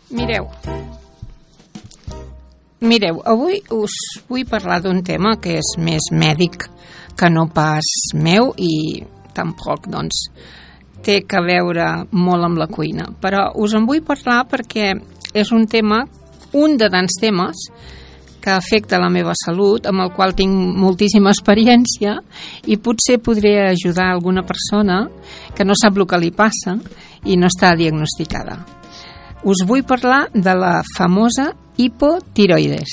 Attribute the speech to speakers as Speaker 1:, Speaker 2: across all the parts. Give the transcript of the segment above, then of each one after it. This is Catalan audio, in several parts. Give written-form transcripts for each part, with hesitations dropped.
Speaker 1: Mireu, avui us vull parlar d'un tema que és més mèdic que no pas meu i tampoc, doncs, té a veure molt amb la cuina. Però us en vull parlar perquè és un tema, un de tants temes que afecta la meva salut, amb el qual tinc moltíssima experiència i potser podré ajudar alguna persona que no sap el que li passa i no està diagnosticada. Us vull parlar de la famosa hipotiroides.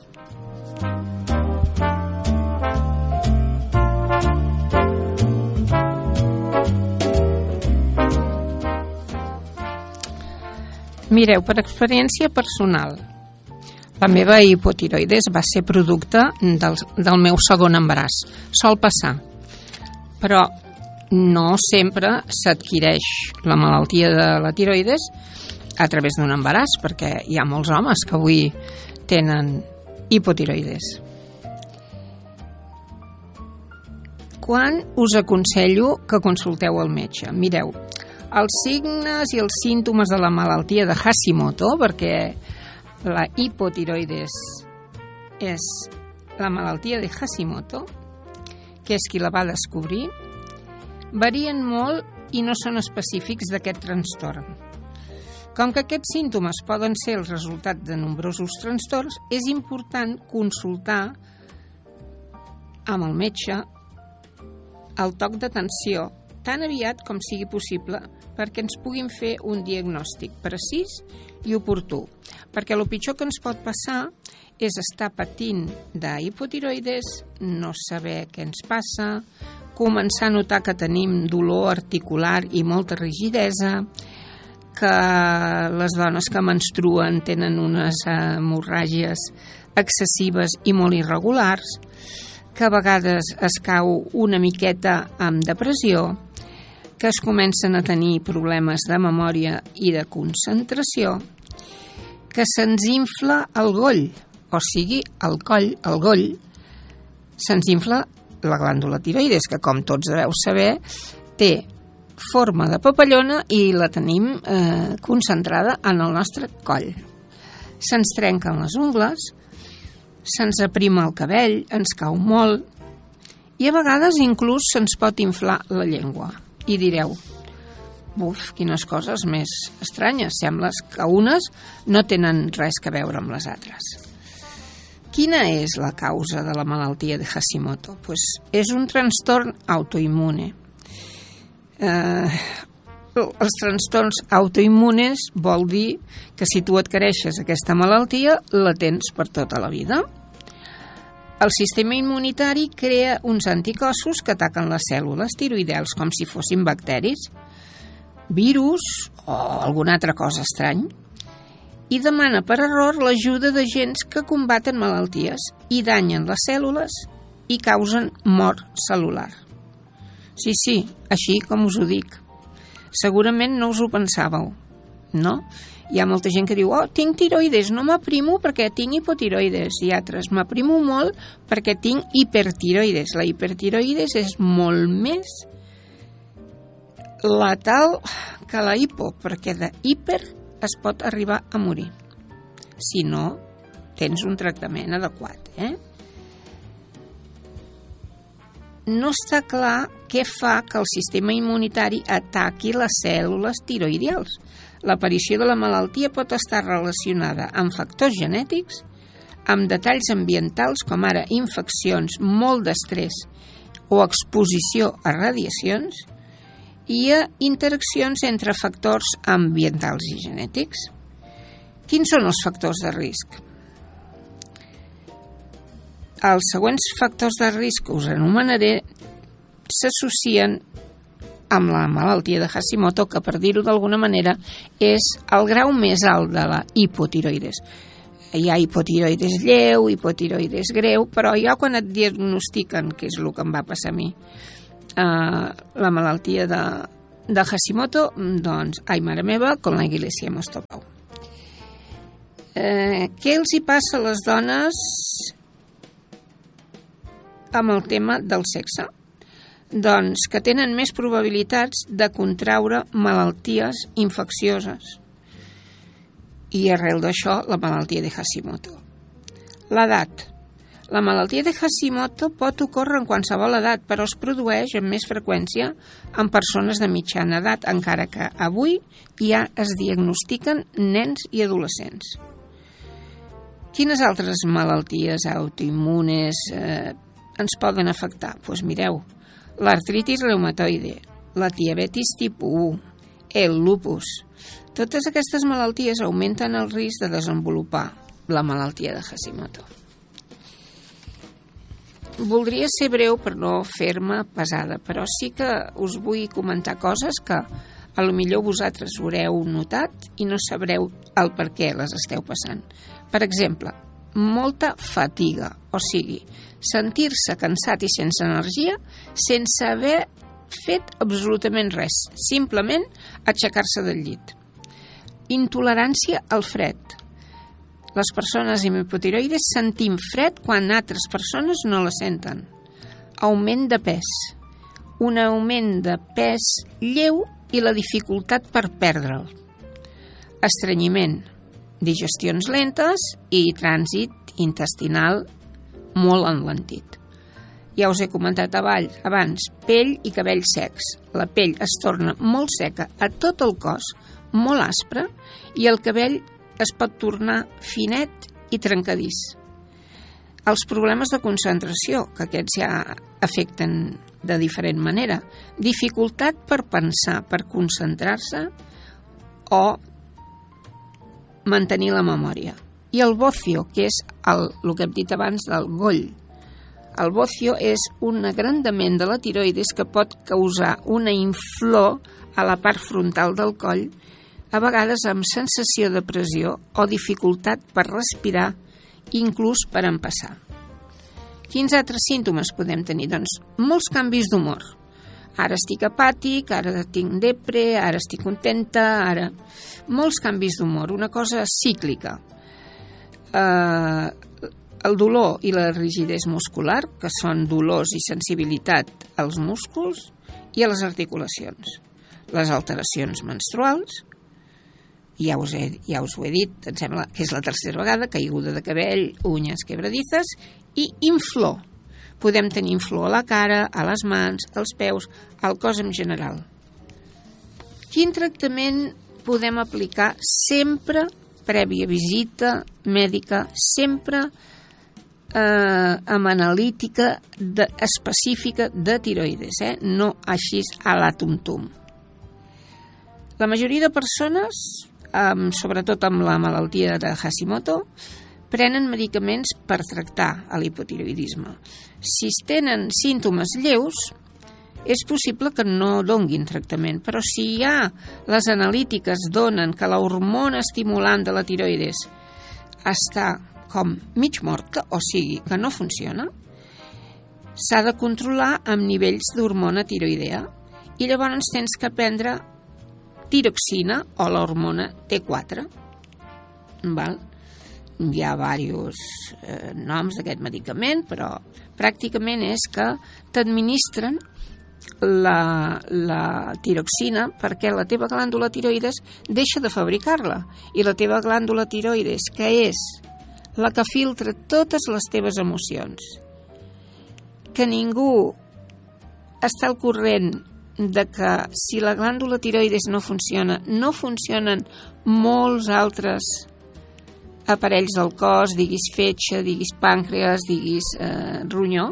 Speaker 1: Mireu, per experiència personal, la meva hipotiroides va ser producte del meu segon embaràs. Sol passar, però no sempre s'adquireix la malaltia de la tiroides a través d'un embaràs, perquè hi ha molts homes que avui tenen hipotiroides. Quan us aconsello que consulteu el metge? Mireu, els signes i els símptomes de la malaltia de Hashimoto, perquè la hipotiroides és la malaltia de Hashimoto, que és qui la va descobrir, varien molt i no són específics d'aquest trastorn. Com que aquests símptomes poden ser el resultat de nombrosos trastorns, és important consultar amb el metge el toc d'atenció tan aviat com sigui possible perquè ens puguin fer un diagnòstic precís i oportú. Perquè el pitjor que ens pot passar és estar patint d'hipotiroides, no saber què ens passa, començar a notar que tenim dolor articular i molta rigidesa, que les dones que menstruen tenen unes hemorràgies excessives i molt irregulars, que a vegades es cau una miqueta amb depressió, que es comencen a tenir problemes de memòria i de concentració, que se'ns infla el goll, o sigui, el goll, se'ns infla la glàndula tiroides, que com tots deveu saber, té forma de papallona i la tenim concentrada en el nostre coll. Se'ns trenquen les ungles, se'ns aprima el cabell, ens cau molt i a vegades inclús se'ns pot inflar la llengua. I direu, quines coses més estranyes, sembla que unes no tenen res a veure amb les altres. Quina és la causa de la malaltia de Hashimoto? És un trastorn autoimmune. Els trastorns autoimmunes vol dir que si tu adquireixes aquesta malaltia la tens per tota la vida. El sistema immunitari crea uns anticossos que ataquen les cèl·lules tiroideals com si fossin bacteris, virus o alguna altra cosa estrany, i demana per error l'ajuda d'agents que combaten malalties i danyen les cèl·lules i causen mort cel·lular. Sí, així com us ho dic. Segurament no us ho pensàveu, no? Hi ha molta gent que diu, tinc tiroides, no m'aprimo perquè tinc hipotiroides, i altres, m'aprimo molt perquè tinc hipertiroides. La hipertiroides és molt més letal que la hipo, perquè de hiper es pot arribar a morir, si no tens un tractament adequat, No està clar què fa que el sistema immunitari ataqui les cèl·lules tiroideals. L'aparició de la malaltia pot estar relacionada amb factors genètics, amb detalls ambientals com ara infeccions, molt d'estrès o exposició a radiacions i a interaccions entre factors ambientals i genètics. Quins són els factors de risc? Els següents factors de risc que us anomenaré s'associen amb la malaltia de Hashimoto, que per dir-ho d'alguna manera és el grau més alt de la hipotiroides. Hi ha hipotiroides lleu, hipotiroides greu, però ja quan et diagnostiquen, que és el que em va passar a mi, la malaltia de Hashimoto, doncs, ai mare meva, con la iglesia hemos topado. Què els hi passa a les dones amb el tema del sexe? Doncs que tenen més probabilitats de contraure malalties infeccioses. I arrel d'això, la malaltia de Hashimoto. L'edat. La malaltia de Hashimoto pot ocórrer en qualsevol edat, però es produeix amb més freqüència en persones de mitjana edat, encara que avui ja es diagnostiquen nens i adolescents. Quines altres malalties autoimmunes ens poden afectar? Doncs mireu, l'artritis reumatoide, la diabetis tipus 1, el lupus. Totes aquestes malalties augmenten el risc de desenvolupar la malaltia de Hashimoto. Voldria ser breu per no fer-me pesada, però sí que us vull comentar coses que a lo millor vosaltres haureu notat i no sabreu el per què les esteu passant. Per exemple, molta fatiga, o sigui, sentir-se cansat i sense energia sense haver fet absolutament res, simplement aixecar-se del llit. Intolerància al fred. Les persones amb hipotiroides sentim fred quan altres persones no la senten. Augment de pes. Un augment de pes lleu i la dificultat per perdre'l. Estrenyiment. Digestions lentes i trànsit intestinal molt enlentit. Ja us he comentat abans, pell i cabell secs. La pell es torna molt seca a tot el cos, molt aspre, i el cabell es pot tornar finet i trencadís. Els problemes de concentració, que aquests ja afecten de diferent manera. Dificultat per pensar, per concentrar-se o mantenir la memòria. I el bocio, que és el que hem dit abans del goll. El bocio és un agrandament de la tiroides que pot causar una inflor a la part frontal del coll, a vegades amb sensació de pressió o dificultat per respirar, inclús per empassar. Quins altres símptomes podem tenir? Doncs molts canvis d'humor. Ara estic apàtic, ara tinc depre, ara estic contenta, ara... Molts canvis d'humor, una cosa cíclica. El dolor i la rigidesa muscular, que són dolors i sensibilitat als músculs i a les articulacions. Les alteracions menstruals, ja us ho he dit, em sembla que és la tercera vegada, caiguda de cabell, uñes quebradizes i inflor. Podem tenir inflor a la cara, a les mans, als peus, al cos en general. Quin tractament podem aplicar sempre prèvia visita mèdica, sempre amb analítica específica de tiroides, no així a la tum-tum. La majoria de persones, sobretot amb la malaltia de Hashimoto, prenen medicaments per tractar l'hipotiroidisme. Si tenen símptomes lleus, és possible que no donguin tractament, però si ja les analítiques donen que l'hormona estimulant de la tiroides està com mig morta, o sigui, que no funciona, s'ha de controlar amb nivells d'hormona tiroidea i llavors tens que prendre tiroxina o l'hormona T4. Val? Hi ha diversos noms d'aquest medicament, però pràcticament és que t'administren la tiroxina perquè la teva glàndula tiroides deixa de fabricar-la, i la teva glàndula tiroides, que és la que filtra totes les teves emocions, que ningú està al corrent de que si la glàndula tiroides no funciona, no funcionen molts altres aparells del cos, diguis fetge, diguis pàncreas, diguis ronyó,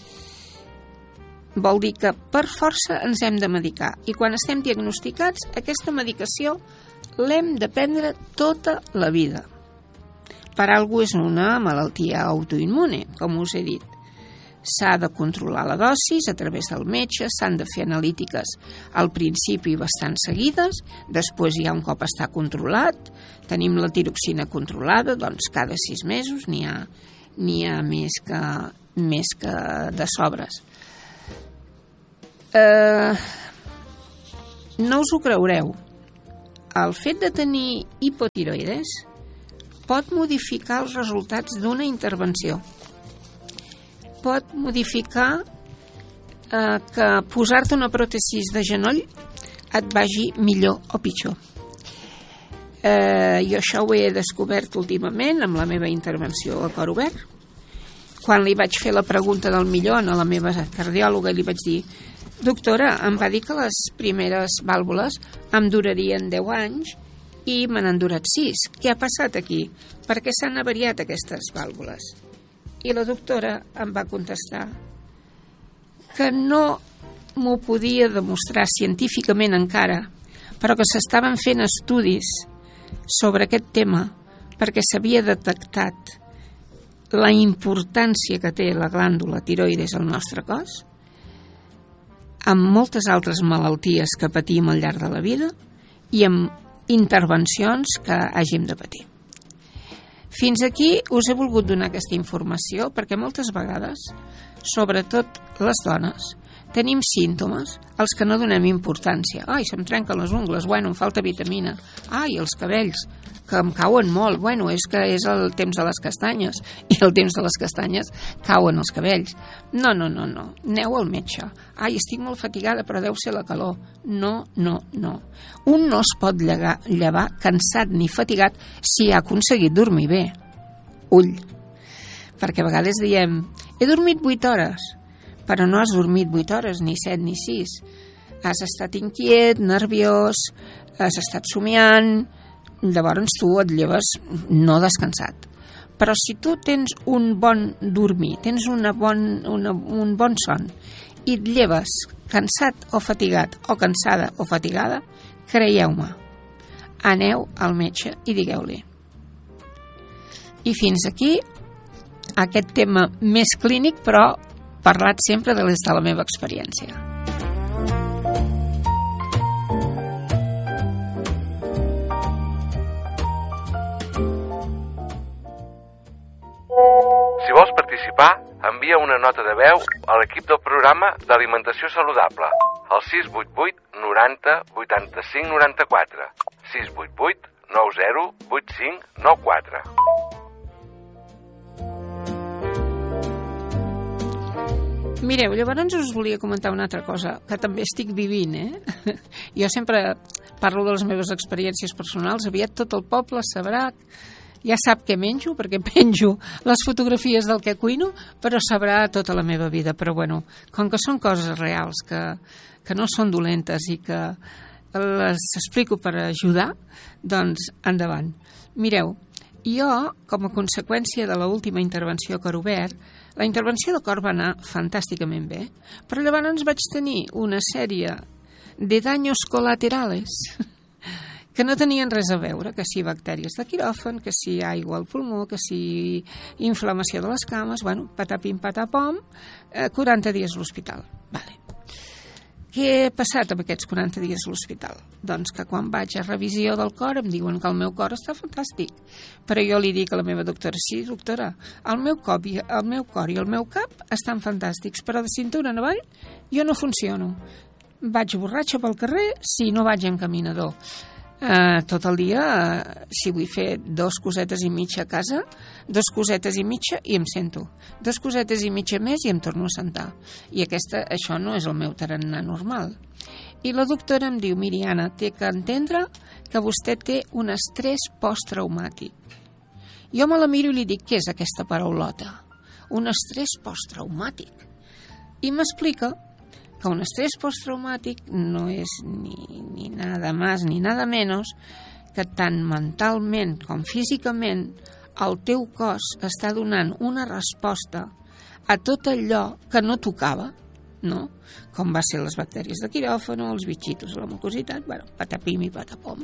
Speaker 1: vol dir que per força ens hem de medicar. I quan estem diagnosticats, aquesta medicació l'hem de prendre tota la vida. Per alguna és una malaltia autoimmune, com us he dit. S'ha de controlar la dosis a través del metge, s'han de fer analítiques al principi bastant seguides, després ja un cop està controlat, tenim la tiroxina controlada, doncs cada 6 mesos n'hi ha més que de sobres. No us ho creureu, el fet de tenir hipotiroides pot modificar els resultats d'una intervenció. Pot modificar que posar-te una pròtesi de genoll et vagi millor o pitjor. Jo això ho he descobert últimament amb la meva intervenció a cor obert. Quan li vaig fer la pregunta del millón a la meva cardiòloga, li vaig dir: doctora, em va dir que les primeres vàlvules em durarien 10 anys i me n'han durat 6. Què ha passat aquí? Per què s'han avariat aquestes vàlvules? I la doctora em va contestar que no m'ho podia demostrar científicament encara, però que s'estaven fent estudis sobre aquest tema perquè s'havia detectat la importància que té la glàndula tiroides al nostre cos, amb moltes altres malalties que patim al llarg de la vida i amb intervencions que hàgim de patir. Fins aquí us he volgut donar aquesta informació perquè moltes vegades, sobretot les dones, tenim símptomes als que no donem importància. Ai, se'm trenquen les ungles, bueno, em falta vitamina. Ai, els cabells, que em cauen molt, bueno, és que és el temps de les castanyes, i el temps de les castanyes cauen els cabells. No, aneu al metge. Ai, estic molt fatigada, però deu ser la calor. No. Un no es pot llevar cansat ni fatigat si ha aconseguit dormir bé. Ull, perquè a vegades diem: he dormit 8 hores, però no has dormit 8 hores, ni 7 ni 6. Has estat inquiet, nerviós, has estat somiant, llavors tu et lleves no descansat. Però si tu tens un bon dormir, tens un bon son, i et lleves cansat o fatigat, o cansada o fatigada, creieu-me, aneu al metge i digueu-li. I fins aquí aquest tema més clínic, però parlat sempre des de la meva experiència.
Speaker 2: Si vols participar, envia una nota de veu a l'equip del programa d'Alimentació Saludable al 688 90 85 94 688 90 85 94.
Speaker 1: Mireu, llavors us volia comentar una altra cosa que també estic vivint, Jo sempre parlo de les meves experiències personals, aviat tot el poble sabrà, ja sap què menjo, perquè penjo les fotografies del que cuino, però sabrà tota la meva vida. Però bueno, com que són coses reals, que no són dolentes i que les explico per ajudar, doncs endavant. Mireu, jo, com a conseqüència de l'última intervenció a cor obert, la intervenció de cor va anar fantàsticament bé, però llavors vaig tenir una sèrie de daños colaterales que no tenien res a veure, que si bactèries de quiròfan, que si aigua al pulmó, que si inflamació de les cames, bueno, patapim patapom, 40 dies a l'hospital. Vale. Què ha passat amb aquests 40 dies a l'hospital? Doncs que quan vaig a revisió del cor em diuen que el meu cor està fantàstic. Però jo li dic a la meva doctora: sí, doctora, el meu cor i el meu cap estan fantàstics, però de cintura en avall jo no funciono. Vaig borratxa pel carrer si no vaig en caminador. Tot el dia, si vull fer 2 cosetes i mitja a casa, 2 cosetes i mitja i em sento, 2 cosetes i mitja més i em torno a sentar. I això no és el meu tarannà normal. I la doctora em diu: miri, Anna, té que entendre que vostè té un estrès posttraumàtic. Jo me la miro i li dic: què és aquesta paraulota? Un estrès posttraumàtic. I m'explica que un estrès posttraumàtic no és ni nada más ni nada menos que tant mentalment com físicament el teu cos està donant una resposta a tot allò que no tocava, no? Com va ser les bactèries de quiròfan, els bitxitos de la mucositat, bueno, patapim i patapom.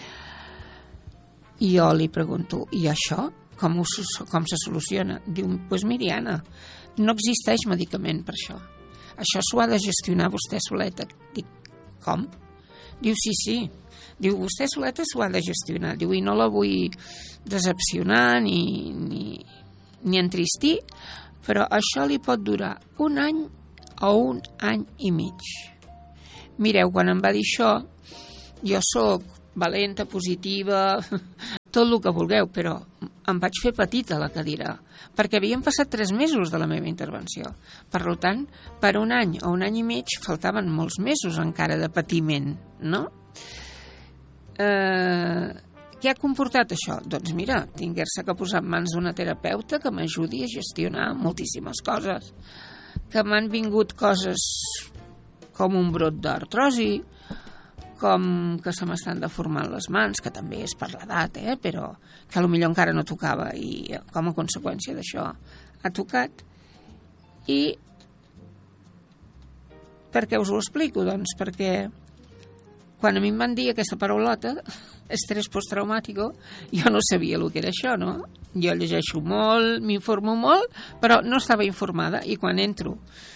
Speaker 1: I jo li pregunto: i això com se soluciona? Diu: doncs miri, Anna, no existeix medicament per això. Això s'ho ha de gestionar vostè soleta. Dic: com? Diu: sí. Diu: vostè soleta s'ho ha de gestionar. Diu: i no la vull decepcionar ni entristir, però això li pot durar 1 any o 1 any i mig. Mireu, quan em va dir això, jo sóc valenta, positiva, tot el que vulgueu, però em vaig fer petita a la cadira, perquè havien passat 3 mesos de la meva intervenció. Per tant, per 1 any o 1 any i mig faltaven molts mesos encara de patiment, no? Què ha comportat això? Doncs mira, tinguer-se que posar en mans d'una terapeuta que m'ajudi a gestionar moltíssimes coses, que m'han vingut coses com un brot d'artrosi, com que se m'estan deformant les mans, que també és per l'edat, però que potser encara no tocava i com a conseqüència d'això ha tocat. I per què us ho explico? Doncs perquè quan a mi em van dir aquesta paraulota, estrès postraumàtico, jo no sabia el que era això, no? Jo llegeixo molt, m'informo molt, però no estava informada, i quan entro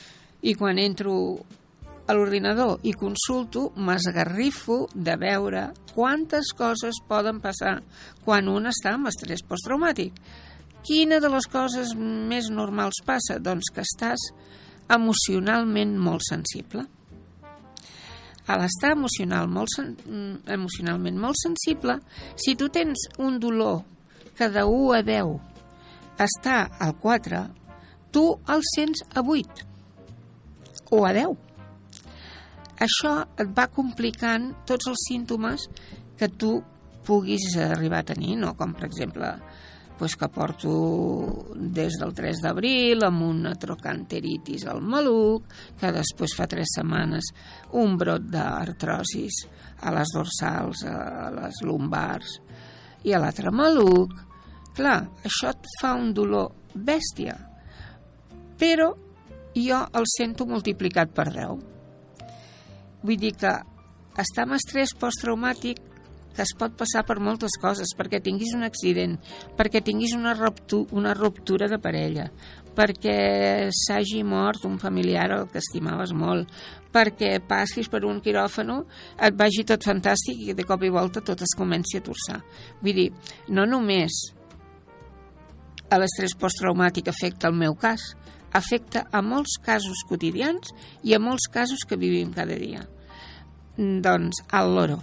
Speaker 1: a l'ordinador i consulto, m'esgarrifo de veure quantes coses poden passar quan un està amb estrès posttraumàtic. Quina de les coses més normals passa? Doncs que estàs emocionalment molt sensible. A l'estar emocionalment molt sensible, si tu tens un dolor que de 1 a 10 està al 4, tu el sents a 8 o a 10. Això et va complicant tots els símptomes que tu puguis arribar a tenir, no? Com per exemple que porto des del 3 d'abril amb una trocanteritis al maluc, que després fa 3 setmanes un brot d'artrosis a les dorsals, a les lumbars i a l'altre maluc. Clar, això et fa un dolor bèstia, però jo el sento multiplicat per 10. Vull dir que estar amb estrès posttraumàtic que es pot passar per moltes coses, perquè tinguis un accident, perquè tinguis una ruptura de parella, perquè s'hagi mort un familiar al que estimaves molt, perquè passis per un quiròfano, et vagi tot fantàstic i de cop i volta tot es comenci a torçar. Vull dir, no només l'estrès posttraumàtic afecta el meu cas, afecta a molts casos quotidians i a molts casos que vivim cada dia. Doncs al loro.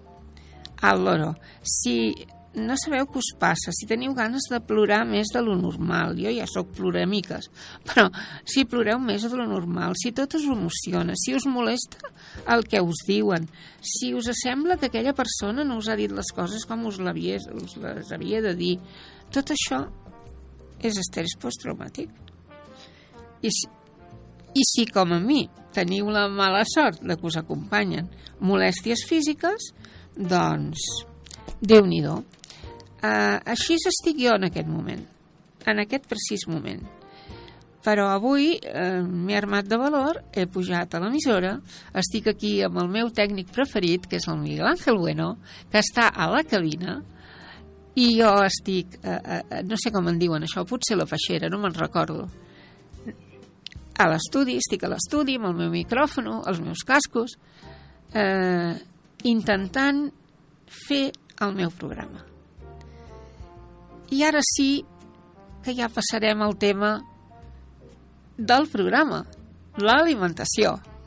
Speaker 1: Si no sabeu què us passa, si teniu ganes de plorar més de lo normal, jo ja sóc ploramiques, però si ploreu més de lo normal, si tot us emociona, si us molesta el que us diuen, si us sembla que aquella persona no us ha dit les coses com us les havia de dir, tot això és estrès posttraumàtic. I si com a mi teniu la mala sort de que us acompanyen molèsties físiques, doncs Déu-n'hi-do. Així estic jo en aquest moment, en aquest precís moment. Però avui m'he armat de valor, he pujat a l'emissora, estic aquí amb el meu tècnic preferit, que és el Miguel Ángel Bueno, que està a la cabina, i jo estic, no sé com en diuen això, potser la peixera, no me'n recordo, estic a l'estudi amb el meu micròfon, els meus cascos, intentant fer el meu programa. I ara sí que ja passarem al tema del programa, l'alimentació.